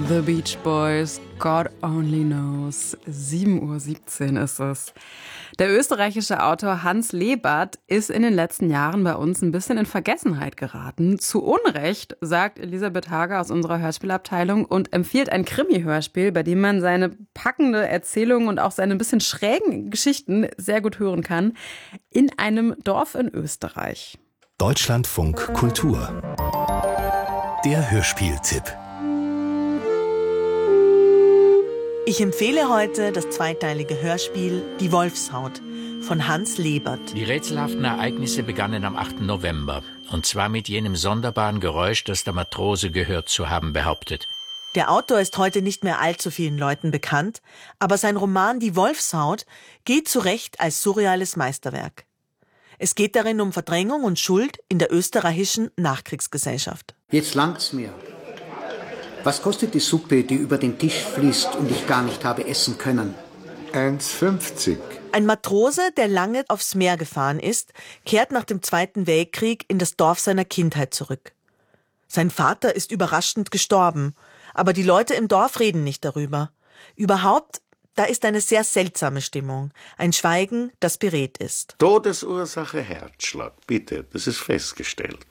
The Beach Boys, God Only Knows. 7:17 Uhr ist es. Der österreichische Autor Hans Lebert ist in den letzten Jahren bei uns ein bisschen in Vergessenheit geraten. Zu Unrecht, sagt Elisabeth Hager aus unserer Hörspielabteilung und empfiehlt ein Krimi-Hörspiel, bei dem man seine packende Erzählung und auch seine ein bisschen schrägen Geschichten sehr gut hören kann, in einem Dorf in Österreich. Deutschlandfunk Kultur. Der Hörspieltipp. Ich empfehle heute das zweiteilige Hörspiel Die Wolfshaut von Hans Lebert. Die rätselhaften Ereignisse begannen am 8. November. Und zwar mit jenem sonderbaren Geräusch, das der Matrose gehört zu haben behauptet. Der Autor ist heute nicht mehr allzu vielen Leuten bekannt, aber sein Roman Die Wolfshaut geht zu Recht als surreales Meisterwerk. Es geht darin um Verdrängung und Schuld in der österreichischen Nachkriegsgesellschaft. Jetzt langt's mir. Was kostet die Suppe, die über den Tisch fließt und ich gar nicht habe essen können? 1,50. Ein Matrose, der lange aufs Meer gefahren ist, kehrt nach dem Zweiten Weltkrieg in das Dorf seiner Kindheit zurück. Sein Vater ist überraschend gestorben, aber die Leute im Dorf reden nicht darüber. Überhaupt, da ist eine sehr seltsame Stimmung, ein Schweigen, das beredt ist. Todesursache Herzschlag, bitte, das ist festgestellt.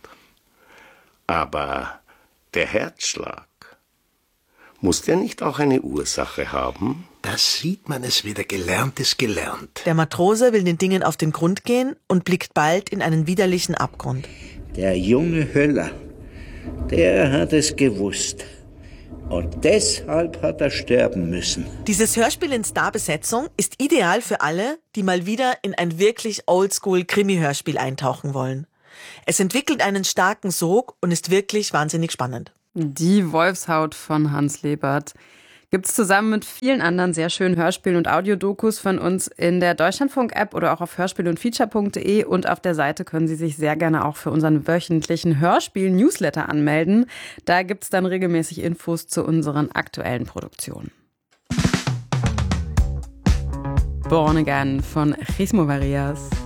Aber der Herzschlag, muss der nicht auch eine Ursache haben? Das sieht man, es wieder gelernt ist gelernt. Der Matrose will den Dingen auf den Grund gehen und blickt bald in einen widerlichen Abgrund. Der junge Höller, der hat es gewusst. Und deshalb hat er sterben müssen. Dieses Hörspiel in Starbesetzung ist ideal für alle, die mal wieder in ein wirklich Oldschool-Krimi-Hörspiel eintauchen wollen. Es entwickelt einen starken Sog und ist wirklich wahnsinnig spannend. Die Wolfshaut von Hans Lebert gibt's zusammen mit vielen anderen sehr schönen Hörspielen und Audiodokus von uns in der Deutschlandfunk-App oder auch auf hörspiel- und feature.de, und auf der Seite können Sie sich sehr gerne auch für unseren wöchentlichen Hörspiel-Newsletter anmelden. Da gibt's dann regelmäßig Infos zu unseren aktuellen Produktionen. Born Again von Jesmo Varias.